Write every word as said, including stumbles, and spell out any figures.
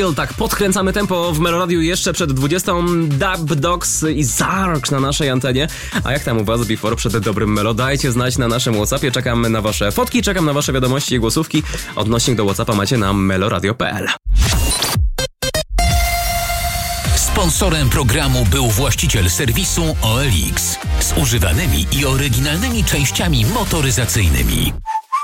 Tak, podkręcamy tempo w Meloradiu jeszcze przed dwudziestą. Dub Dogs i Zark na naszej antenie. A jak tam u was before przed dobrym Melo? Dajcie znać na naszym WhatsAppie. Czekam na wasze fotki, czekam na wasze wiadomości i głosówki. Odnośnik do WhatsAppa macie na meloradio kropka p l. Sponsorem programu był właściciel serwisu O L X z używanymi i oryginalnymi częściami motoryzacyjnymi.